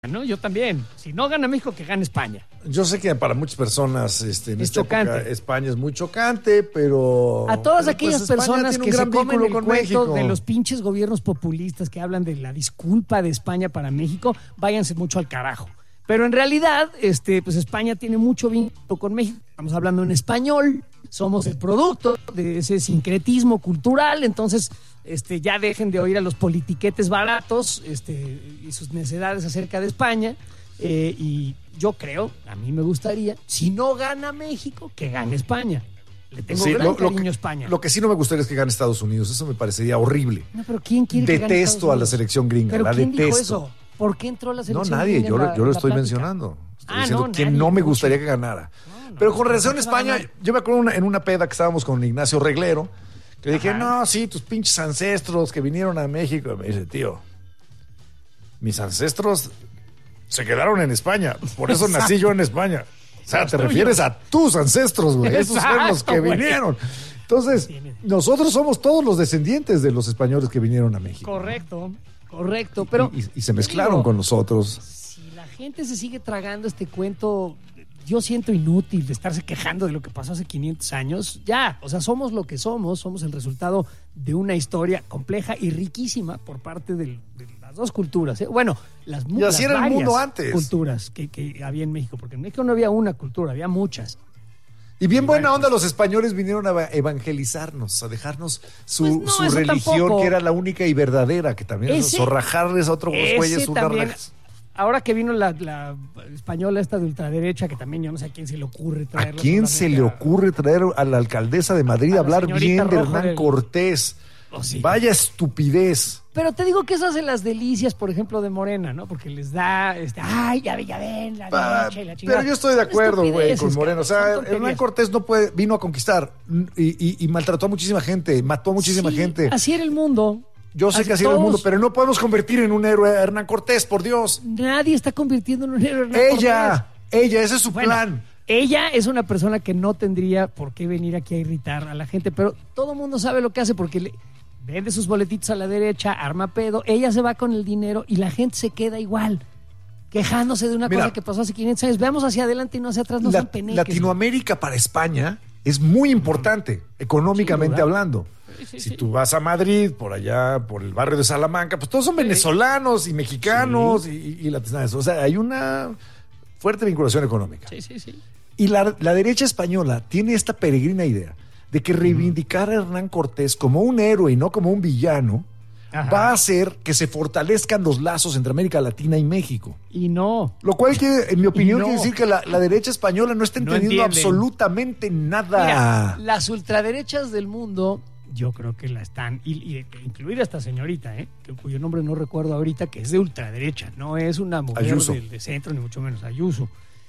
¿no? Yo también. Si no gana México, que gane España. Yo sé que para muchas personas en esta época España es muy chocante, pero... A todas aquellas España personas tiene que un se gran comen vínculo el con cuento México. de los pinches gobiernos populistas que hablan de la disculpa de España para México, váyanse mucho al carajo. Pero en realidad, pues España tiene mucho vínculo con México. Estamos hablando en español, somos el producto de ese sincretismo cultural, entonces ya dejen de oír a los politiquetes baratos y sus necedades acerca de España. Y yo creo, a mí me gustaría, si no gana México, que gane España. Le tengo gran cariño a España. Lo que sí no me gustaría es que gane Estados Unidos. Eso me parecería horrible. No, pero ¿quién quiere que gane Estados Detesto a la selección gringa. ¿Pero la quién detesto. dijo eso? ¿Por qué entró la selección No, nadie. gringa en Yo lo la estoy plática? mencionando. Estoy diciendo no, que nadie, no me mucho. gustaría que ganara. No, Pero con no, relación a no, España, no. yo me acuerdo en una peda que estábamos con Ignacio Reglero, que le dije, no, sí, tus pinches ancestros que vinieron a México. Y me dice, tío, mis ancestros se quedaron en España. Por eso nací yo en España. O sea, te refieres a tus ancestros, güey. Esos fueron los que güey. vinieron. Entonces, nosotros somos todos los descendientes de los españoles que vinieron a México. Correcto. Pero Y se mezclaron con nosotros. Si la gente se sigue tragando este cuento, yo siento inútil de estarse quejando de lo que pasó hace 500 años. Ya, o sea, somos lo que somos el resultado de una historia compleja y riquísima por parte de las dos culturas. Bueno, Y así era el mundo antes. culturas que había en México, porque en México no había una cultura, había muchas. Y bien buena onda, los españoles vinieron a evangelizarnos, a dejarnos su eso religión, tampoco. que era la única y verdadera, que también es zorrajarles a otros güeyes unas también. rajas. Ahora que vino la española esta de ultraderecha, que también yo no sé a quién se le ocurre ¿A traerla. quién se le ocurre traer a la alcaldesa de Madrid A a la hablar señorita bien de roja Hernán del- Cortés? Oh, sí. Vaya estupidez. Pero te digo que esas de las delicias, por ejemplo, de Morena, ¿no? Porque les da, ay, ya ven, la derecha y la chingada. Pero yo estoy de acuerdo, güey, con Moreno. O sea, Son tonterías. Hernán Cortés vino a conquistar y maltrató a muchísima gente, mató a muchísima Sí, gente. Así era el mundo. Yo sé que así era el todos- mundo, pero no podemos convertir en un héroe a Hernán Cortés, por Dios. Nadie está convirtiendo en un héroe. Hernán Ella, ese es su Cortés. plan. Bueno, ella es una persona que no tendría por qué venir aquí a irritar a la gente, pero todo el mundo sabe lo que hace porque vende sus boletitos a la derecha, arma pedo, ella se va con el dinero y la gente se queda igual, quejándose de una Mira, cosa que pasó hace 500 años. Veamos hacia adelante y no hacia atrás, no sean peneques. Latinoamérica para España es muy importante, económicamente Sin duda. hablando. Sí, Si sí. tú vas a Madrid, por allá, por el barrio de Salamanca, pues todos son venezolanos y mexicanos y latinos. O sea, hay una fuerte vinculación económica. Sí. Y la derecha española tiene esta peregrina idea de que reivindicar a Hernán Cortés como un héroe y no como un villano va a hacer que se fortalezcan los lazos entre América Latina y México. Y no. Lo cual, en mi opinión, no. quiere decir que la derecha española no está No entendiendo entienden. absolutamente nada. Mira, las ultraderechas del mundo, yo creo que la están, y incluir a esta señorita, cuyo nombre no recuerdo ahorita, que es de ultraderecha, no es una mujer Ayuso. de centro, ni mucho menos Ayuso.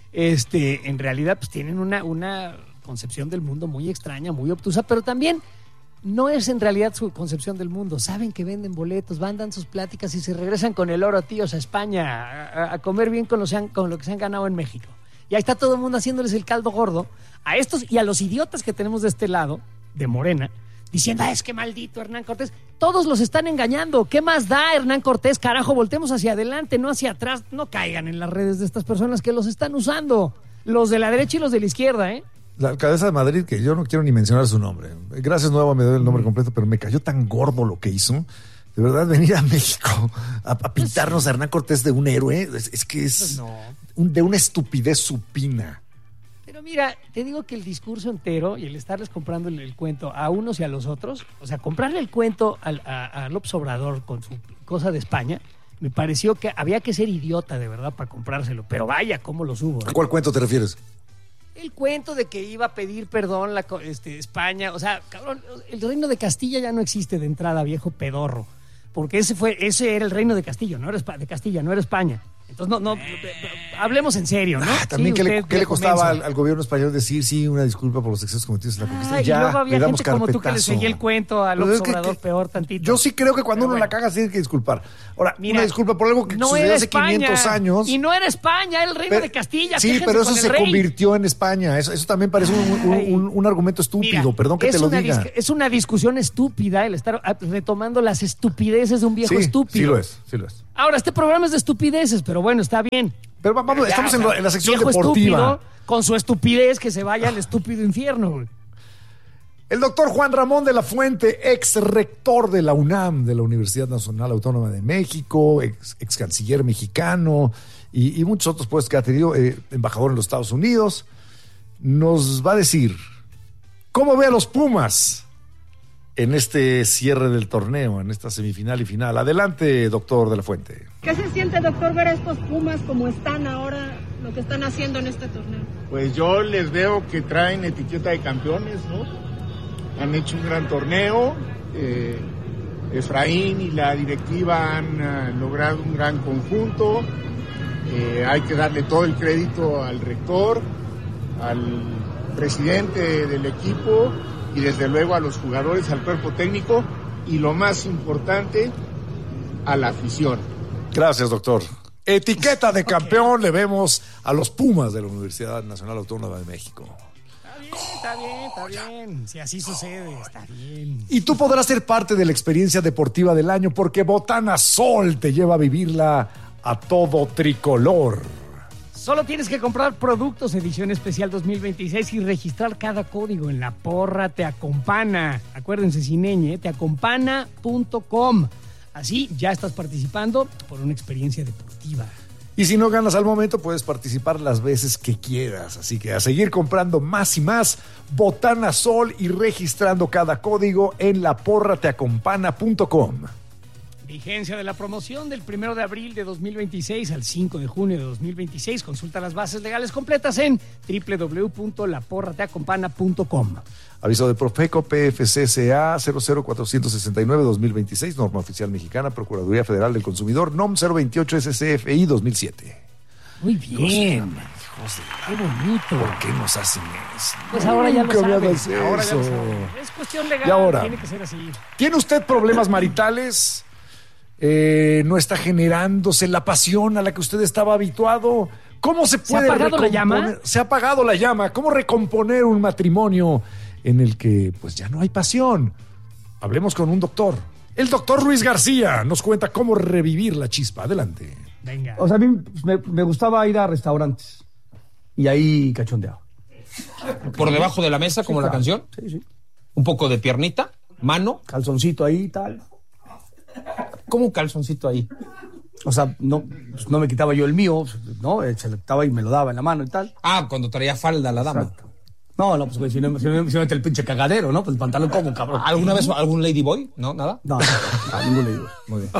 En realidad, pues tienen una concepción del mundo muy extraña, muy obtusa, pero también no es en realidad su concepción del mundo. Saben que venden boletos, van, dan sus pláticas y se regresan con el oro, tíos, a España, a comer bien con lo que se han ganado en México. Y ahí está todo el mundo haciéndoles el caldo gordo a estos y a los idiotas que tenemos de este lado, de Morena, diciendo, es que maldito Hernán Cortés. Todos los están engañando. ¿Qué más da Hernán Cortés? Carajo, voltemos hacia adelante, no hacia atrás. No caigan en las redes de estas personas que los están usando. Los de la derecha y los de la izquierda, La alcaldesa de Madrid, que yo no quiero ni mencionar su nombre. Gracias, Nueva, me doy el nombre completo, pero me cayó tan gordo lo que hizo. De verdad, venir a México a pintarnos a Hernán Cortés de un héroe, es que es No. de una estupidez supina. Pero mira, te digo que el discurso entero y el estarles comprando el cuento a unos y a los otros, o sea, comprarle el cuento a López Obrador con su cosa de España, me pareció que había que ser idiota de verdad para comprárselo. Pero vaya, cómo los hubo. ¿A cuál cuento te refieres? El cuento de que iba a pedir perdón España, o sea, cabrón, el reino de Castilla ya no existe de entrada, viejo pedorro, porque ese era el reino de Castilla, no era España. Entonces no, hablemos en serio, ¿no? También, Sí, ¿qué usted, le viejo costaba menso. al gobierno español decir sí, una disculpa por los excesos cometidos en la conquista? Y Ya, luego había le damos gente como tú que le carpetazo. seguía el cuento a Pues López es que- Obrador peor tantito. Yo sí creo que cuando Pero uno la bueno. caga se tiene que disculpar. Ahora, Mira, una disculpa por algo que no sucedió era hace España, 500 años. Y no era España, era el reino Pero- de Castilla. Sí, quéjense pero eso con el se rey. convirtió en España. Eso también parece Ay. un argumento estúpido. Mira, Perdón que es te lo una diga. Es una discusión estúpida el estar retomando las estupideces de un viejo Sí, estúpido. sí lo es, sí lo es. Ahora, este programa es de estupideces, pero bueno, está bien. Pero vamos, Ya, estamos o sea, en la sección viejo deportiva. estúpido, con su estupidez, que se vaya al estúpido infierno, güey. El doctor Juan Ramón de la Fuente, ex rector de la UNAM, de la Universidad Nacional Autónoma de México, ex canciller mexicano y muchos otros puestos que ha tenido, embajador en los Estados Unidos, nos va a decir cómo ve a los Pumas en este cierre del torneo, en esta semifinal y final. Adelante, doctor de la Fuente. ¿Qué se siente, doctor, ver a estos Pumas como están ahora, lo que están haciendo en este torneo? Pues yo les veo que traen etiqueta de campeones, ¿no? Han hecho un gran torneo. Efraín y la directiva han logrado un gran conjunto. Hay que darle todo el crédito al rector, al presidente del equipo y desde luego a los jugadores, al cuerpo técnico y lo más importante, a la afición. Gracias, doctor. Etiqueta de campeón le vemos a los Pumas de la Universidad Nacional Autónoma de México. Está bien. Si así sucede, está bien. Y tú podrás ser parte de la experiencia deportiva del año porque Botana Sol te lleva a vivirla a todo tricolor. Solo tienes que comprar productos edición especial 2026 y registrar cada código en La Porra Te Acompana. Acuérdense, sin ñ, teacompana.com. Así ya estás participando por una experiencia deportiva. Y si no ganas al momento, puedes participar las veces que quieras. Así que a seguir comprando más y más Botana Sol y registrando cada código en laporrateacompana.com. Vigencia de la promoción del 1 de abril de 2026 al 5 de junio de 2026. Consulta las bases legales completas en www.laporrateacompana.com. Aviso de Profeco PFCCA 00469-2026, norma oficial mexicana, Procuraduría Federal del Consumidor, NOM 028 SCFI 2007. Muy bien. Qué bonito. ¿Por qué nos hacen eso? Pues ahora ya lo Nunca me sabes. hagas Ahora ya lo eso. sabes. Es cuestión legal. Y ahora, tiene que ser así. ¿tiene usted problemas maritales? ¿No está generándose la pasión a la que usted estaba habituado? ¿Cómo se puede ha apagado la recomponer? llama? Se ha apagado la llama. ¿Cómo recomponer un matrimonio en el que pues ya no hay pasión? Hablemos con un doctor. El doctor Ruiz García nos cuenta cómo revivir la chispa. Adelante. Venga. O sea, a mí me gustaba ir a restaurantes y ahí cachondeaba. Por debajo de la mesa, como Sí, la claro. canción. Sí, sí. Un poco de piernita, mano. Calzoncito ahí y tal. ¿Cómo un calzoncito ahí? O sea, no me quitaba yo el mío, ¿no? Se le quitaba y me lo daba en la mano y tal. Ah, cuando traía falda la dama. Exacto. No, pues güey, si no mete el pinche cagadero, ¿no? Pues el pantalón como, cabrón. ¿Alguna vez algún ladyboy? ¿No? ¿Nada? No, ningún le digo. Muy bien.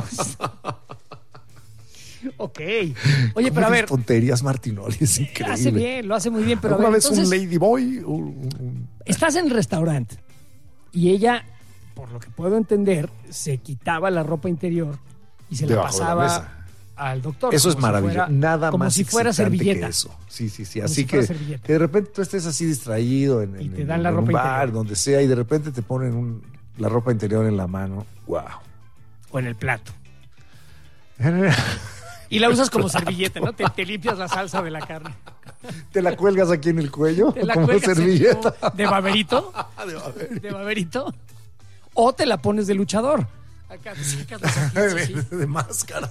Ok. Oye, ¿Cómo pero a dices ver, tonterías, Martinoli? Es lo increíble. hace bien, lo hace muy bien, pero a ¿Alguna ver, vez entonces, un ladyboy? estás en el restaurante y ella, por lo que puedo entender, se quitaba la ropa interior y se la Debajo de la pasaba mesa. al doctor. Eso es como si maravilloso. fuera- Nada como más si fuera excitante servilleta. que eso. Sí, sí, sí. Como Así si fuera que, servilleta. que de repente tú estés así distraído Y te dan la en ropa un bar, interior. donde sea, y de repente te ponen la ropa interior en la mano. ¡Wow! O en el plato. Y la usas como servilleta, ¿no? Te limpias la salsa de la carne. ¿Te la cuelgas aquí en el cuello? Te la como cuelgas en- servilleta. ¿De baberito? ¿De baberito? O te la pones de luchador. Acá te sacas los ojitos así. De máscara.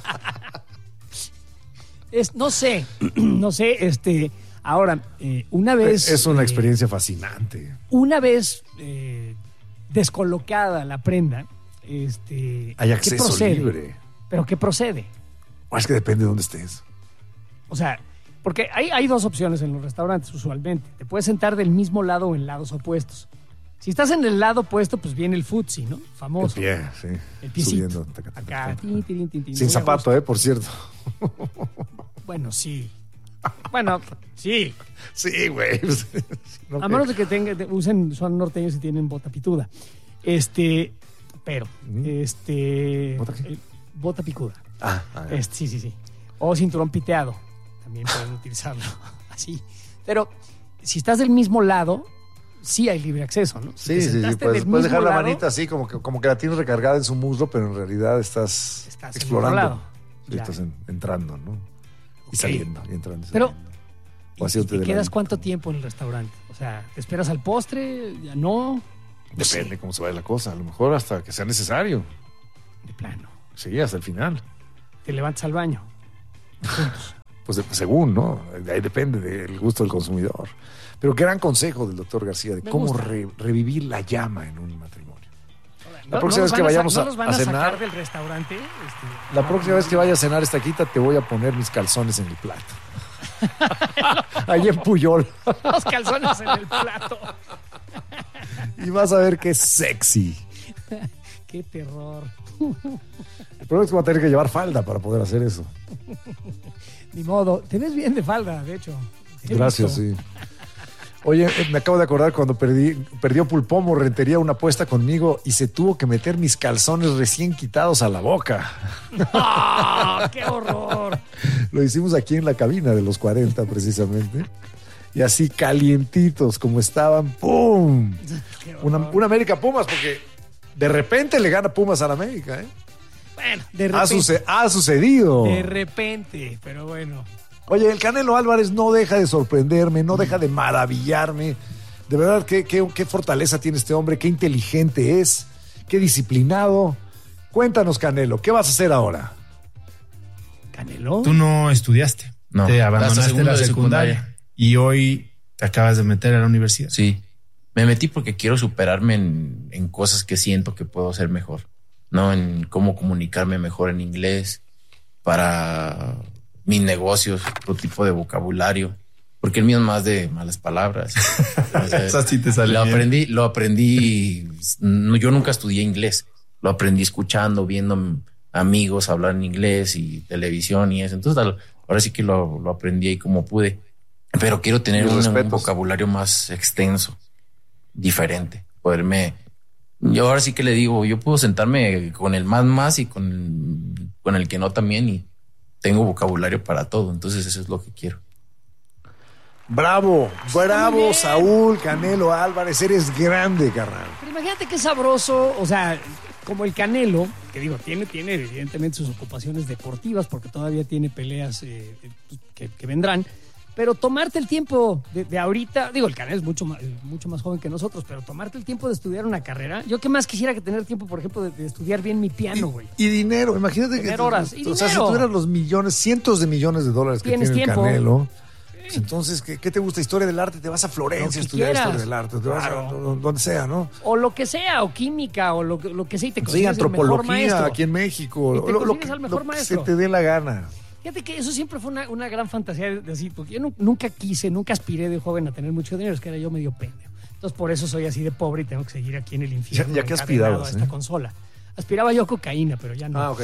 No sé, ahora, una vez... Es una experiencia fascinante. Una vez descolocada la prenda, Hay ¿qué acceso procede? libre. ¿Pero qué procede? O es que depende de dónde estés. O sea, porque hay dos opciones en los restaurantes usualmente. Te puedes sentar del mismo lado o en lados opuestos. Si estás en el lado opuesto, pues viene el futsi, ¿no? El Famoso. pie, sí. El piecito. Subiendo. Taca, taca, Acá. taca. Tin, tin, tin, tin, Sin muy a zapato, gusto. por cierto. Bueno, sí. Bueno, sí. Sí, güey. No, A menos de que son norteños y tienen bota pituda. Pero, ¿Bota qué? bota picuda. Ah, Sí. O cinturón piteado. también pueden utilizarlo así. Pero si estás del mismo lado, sí hay libre acceso, ¿no? Si te Sí, sentaste del puedes dejar mismo la lado, manita así, como que la tienes recargada en su muslo, pero en realidad estás en otro explorando. lado. Sí, Ya. estás entrando, ¿no? Y Ok. saliendo, y entrando. y Pero, saliendo. ¿y O haciéndote te de quedas ladito. cuánto tiempo en el restaurante? O sea, ¿te esperas al postre? ¿Ya no? Depende cómo se vaya la cosa. A lo mejor hasta que sea necesario. De plano. Sí, hasta el final. Te levantas al baño. Pues según, ¿no? De ahí depende del gusto del consumidor. Pero gran consejo del doctor García de Me cómo gusta. revivir la llama en un matrimonio. La No- próxima no vez los que van vayamos no a- los van a a sacar cenar- del restaurante. La próxima vez que vaya a cenar esta quita, te voy a poner mis calzones en el plato. Ahí en Puyol. Los calzones en el plato. Y vas a ver qué sexy. Qué terror. El problema es que voy a tener que llevar falda para poder hacer eso. Ni modo. Te ves bien de falda, de hecho. Te he Gracias, visto. sí. Oye, me acabo de acordar cuando perdió Pulpomo Rentería una apuesta conmigo y se tuvo que meter mis calzones recién quitados a la boca. ¡Ah, ¡qué horror! Lo hicimos aquí en la cabina de los 40 precisamente. Y así calientitos como estaban, ¡pum! Qué horror. Una América Pumas, porque de repente le gana Pumas a la América, ¿eh? Bueno, de repente. Ha sucedido. De repente, pero bueno. Oye, el Canelo Álvarez no deja de sorprenderme, no deja de maravillarme. De verdad, qué fortaleza tiene este hombre, qué inteligente es, qué disciplinado. Cuéntanos, Canelo, ¿qué vas a hacer ahora? ¿Canelo? Tú no estudiaste, No, te hasta abandonaste segundo la de secundaria y hoy te acabas de meter a la universidad. Sí, me metí porque quiero superarme en cosas que siento que puedo hacer mejor, ¿no? En cómo comunicarme mejor en inglés para mis negocios, otro tipo de vocabulario, porque el mío es más de malas palabras. O sea, Esa sí te sale bien. lo aprendí, yo nunca estudié inglés, lo aprendí escuchando, viendo amigos hablar en inglés y televisión y eso. Entonces ahora sí que lo aprendí ahí como pude, pero quiero tener Mis un respetos. vocabulario más extenso, diferente, yo ahora sí que le digo, yo puedo sentarme con el más y con el que no también, y tengo vocabulario para todo, entonces eso es lo que quiero. Bravo, muy bravo, bien. Saúl Canelo Álvarez, eres grande, carnal. Pero imagínate qué sabroso, o sea, como el Canelo, que digo, tiene evidentemente sus ocupaciones deportivas, porque todavía tiene peleas que vendrán, pero tomarte el tiempo de ahorita, digo, el Canelo es mucho más joven que nosotros, pero tomarte el tiempo de estudiar una carrera, yo qué más quisiera que tener tiempo, por ejemplo, de estudiar bien mi piano, güey. Y dinero, imagínate Tener que horas, y o sea, si dinero. tuvieras los millones, cientos de millones de dólares que Tienes tiene el tiempo. Canelo, pues entonces, ¿qué te gusta? Historia del arte, te vas a Florencia Lo que a estudiar quieras. historia del arte, te vas a Claro. donde sea, ¿no? O lo que sea, o química, o lo que sea, y te Sí, consigues el mejor antropología maestro. aquí en México, Y te consigues al mejor lo que maestro. se te dé la gana. Fíjate que eso siempre fue una gran fantasía de así, porque yo nunca aspiré de joven a tener mucho dinero, es que era yo medio pendejo. Entonces por eso soy así de pobre y tengo que seguir aquí en el infierno. ¿Ya qué encadenado aspirabas, a esta eh? consola. Aspiraba yo a cocaína, pero ya no. Ah, ok.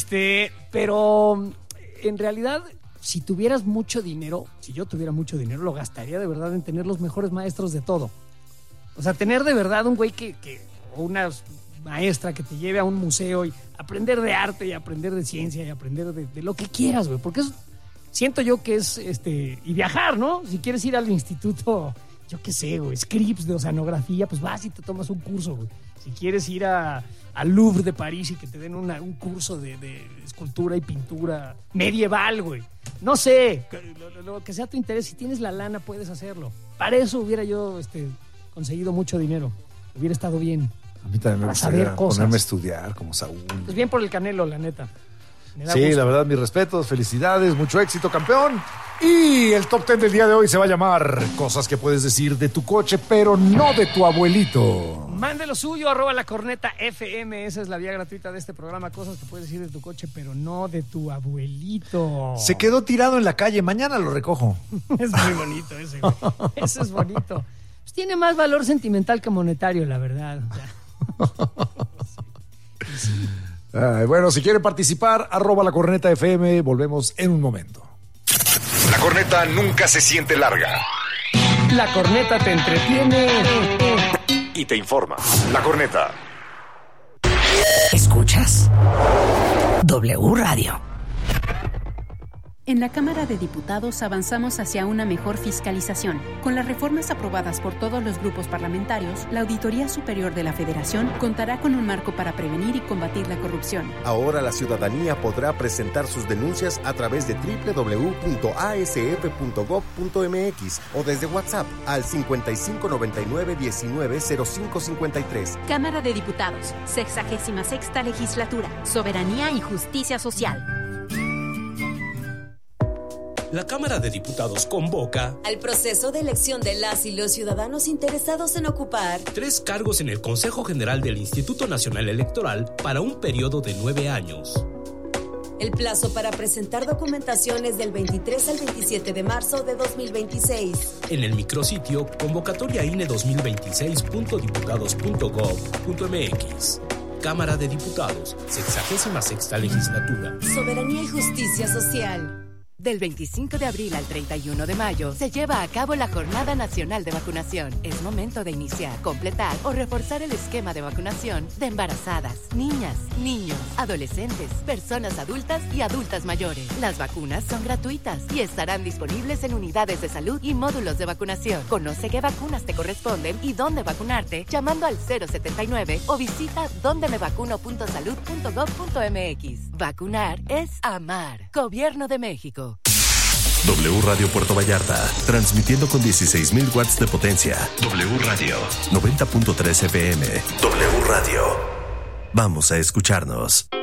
Pero en realidad, si tuvieras mucho dinero, si yo tuviera mucho dinero, lo gastaría de verdad en tener los mejores maestros de todo. O sea, tener de verdad un güey o una maestra que te lleve a un museo y aprender de arte y aprender de ciencia y aprender de lo que quieras, güey. Porque eso siento yo que es, y viajar, ¿no? Si quieres ir al instituto, yo qué sé, güey, Scripps de oceanografía, pues vas y te tomas un curso, güey. Si quieres ir al Louvre de París y que te den un curso de escultura y pintura medieval, güey. No sé, lo que sea tu interés, si tienes la lana puedes hacerlo. Para eso hubiera yo conseguido mucho dinero. Hubiera estado bien. A mí también me Para saber gustaría cosas. ponerme a estudiar como Saúl. Pues bien por el Canelo, la neta. Me da Sí, gusto. la verdad, mis respetos, felicidades, mucho éxito, campeón. Y el top 10 del día de hoy se va a llamar Cosas que puedes decir de tu coche, pero no de tu abuelito. Mande lo suyo, @lacorneta_FM. Esa es la vía gratuita de este programa. Cosas que puedes decir de tu coche, pero no de tu abuelito. Se quedó tirado en la calle, mañana lo recojo. Es muy bonito ese, güey. Eso es bonito. Pues tiene más valor sentimental que monetario, la verdad. O sea, Ay, bueno, si quieren participar, @lacorneta_FM. Volvemos en un momento. La corneta nunca se siente larga la corneta te entretiene. y te informa. La corneta. ¿Escuchas? W Radio. En la Cámara de Diputados avanzamos hacia una mejor fiscalización. Con las reformas aprobadas por todos los grupos parlamentarios, la Auditoría Superior de la Federación contará con un marco para prevenir y combatir la corrupción. Ahora la ciudadanía podrá presentar sus denuncias a través de www.asf.gov.mx o desde WhatsApp al 5599-190553. Cámara de Diputados, 66ª Legislatura, Soberanía y Justicia Social. La Cámara de Diputados convoca al proceso de elección de las y los ciudadanos interesados en ocupar 3 cargos en el Consejo General del Instituto Nacional Electoral para un periodo de 9 años. El plazo para presentar documentación es del 23 al 27 de marzo de 2026. En el micrositio convocatoriaine2026.diputados.gov.mx. Cámara de Diputados, 66ª Legislatura. Soberanía y Justicia Social. Del 25 de abril al 31 de mayo se lleva a cabo la Jornada Nacional de Vacunación. Es momento de iniciar, completar o reforzar el esquema de vacunación de embarazadas, niñas, niños, adolescentes, personas adultas y adultas mayores. Las vacunas son gratuitas y estarán disponibles en unidades de salud y módulos de vacunación. Conoce qué vacunas te corresponden y dónde vacunarte llamando al 079 o visita dondemevacuno.salud.gov.mx. Vacunar es amar. Gobierno de México. W Radio Puerto Vallarta, transmitiendo con 16,000 watts de potencia. W Radio, 90.3 FM. W Radio. Vamos a escucharnos.